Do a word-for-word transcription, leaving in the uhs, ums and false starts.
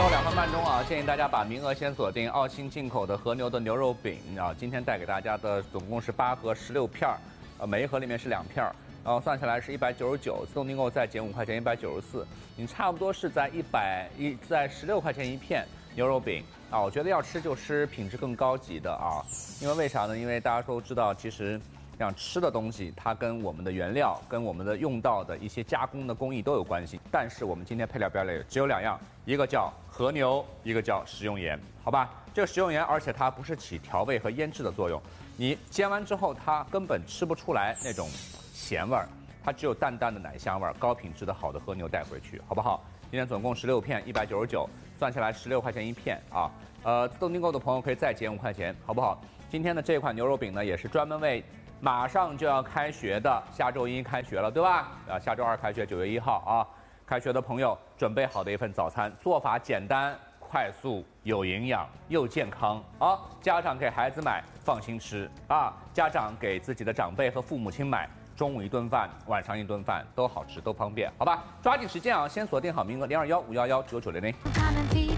后两分半钟啊，建议大家把名额先锁定澳新进口的和牛的牛肉饼啊。今天带给大家的总共是八盒十六片儿，呃，每一盒里面是两片儿，然后算下来是一百九十九，自动订购再减五块钱，一百九十四。你差不多是在一百一，在十六块钱一片牛肉饼啊。我觉得要吃就吃品质更高级的啊，因为为啥呢？因为大家都知道，其实。像吃的东西，它跟我们的原料、跟我们的用到的一些加工的工艺都有关系。但是我们今天配料表里只有两样，一个叫和牛，一个叫食用盐，好吧？这个食用盐，而且它不是起调味和腌制的作用，你煎完之后，它根本吃不出来那种咸味儿，它只有淡淡的奶香味儿，高品质的好的和牛带回去，好不好？今天总共十六片，一百九十九，算下来十六块钱一片啊。呃，自动订购的朋友可以再减五块钱，好不好？今天的这款牛肉饼呢，也是专门为马上就要开学的，下周一开学了，对吧？啊，下周二开学，九月一号啊，开学的朋友准备好的一份早餐，做法简单、快速、有营养又健康啊！家长给孩子买，放心吃啊！家长给自己的长辈和父母亲买，中午一顿饭，晚上一顿饭都好吃，都方便，好吧？抓紧时间啊，先锁定好名额零二幺五幺幺九九零零。